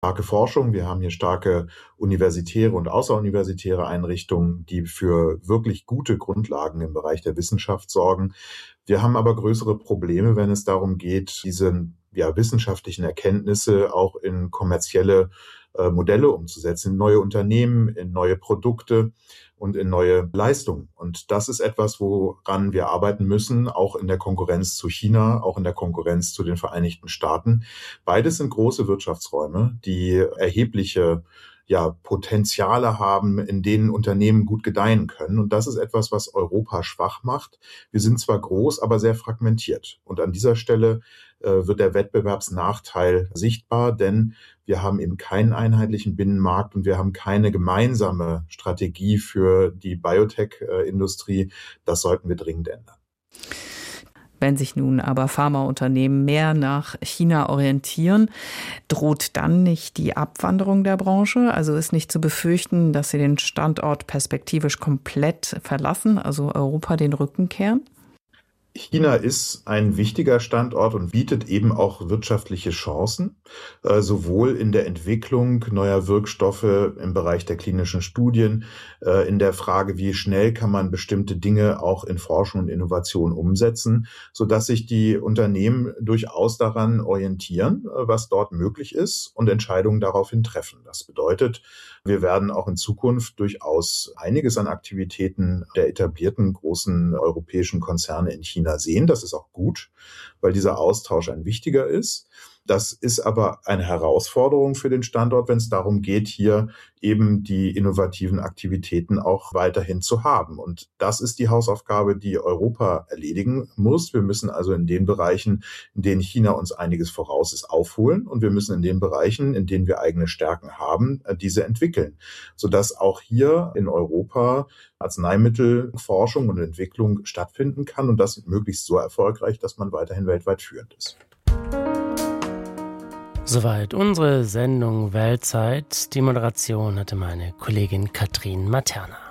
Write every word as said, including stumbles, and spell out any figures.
starke Forschung, wir haben hier starke universitäre und außeruniversitäre Einrichtungen, die für wirklich gute Grundlagen im Bereich der Wissenschaft sorgen. Wir haben aber größere Probleme, wenn es darum geht, diese ja, wissenschaftlichen Erkenntnisse auch in kommerzielle äh, Modelle umzusetzen, in neue Unternehmen, in neue Produkte und in neue Leistungen. Und das ist etwas, woran wir arbeiten müssen, auch in der Konkurrenz zu China, auch in der Konkurrenz zu den Vereinigten Staaten. Beides sind große Wirtschaftsräume, die erhebliche ja, Potenziale haben, in denen Unternehmen gut gedeihen können. Und das ist etwas, was Europa schwach macht. Wir sind zwar groß, aber sehr fragmentiert. Und an dieser Stelle äh, wird der Wettbewerbsnachteil sichtbar, denn wir haben eben keinen einheitlichen Binnenmarkt und wir haben keine gemeinsame Strategie für die Biotech-Industrie. Das sollten wir dringend ändern. Wenn sich nun aber Pharmaunternehmen mehr nach China orientieren, droht dann nicht die Abwanderung der Branche? Also ist nicht zu befürchten, dass sie den Standort perspektivisch komplett verlassen, also Europa den Rücken kehren? China ist ein wichtiger Standort und bietet eben auch wirtschaftliche Chancen, äh, sowohl in der Entwicklung neuer Wirkstoffe im Bereich der klinischen Studien, äh, in der Frage, wie schnell kann man bestimmte Dinge auch in Forschung und Innovation umsetzen, sodass sich die Unternehmen durchaus daran orientieren, äh, was dort möglich ist und Entscheidungen daraufhin treffen. Das bedeutet, wir werden auch in Zukunft durchaus einiges an Aktivitäten der etablierten großen europäischen Konzerne in China sehen. Das ist auch gut, weil dieser Austausch ein wichtiger ist. Das ist aber eine Herausforderung für den Standort, wenn es darum geht, hier eben die innovativen Aktivitäten auch weiterhin zu haben. Und das ist die Hausaufgabe, die Europa erledigen muss. Wir müssen also in den Bereichen, in denen China uns einiges voraus ist, aufholen. Und wir müssen in den Bereichen, in denen wir eigene Stärken haben, diese entwickeln, sodass auch hier in Europa Arzneimittelforschung und Entwicklung stattfinden kann und das möglichst so erfolgreich, dass man weiterhin weltweit führend ist. Soweit unsere Sendung Weltzeit. Die Moderation hatte meine Kollegin Katrin Materna.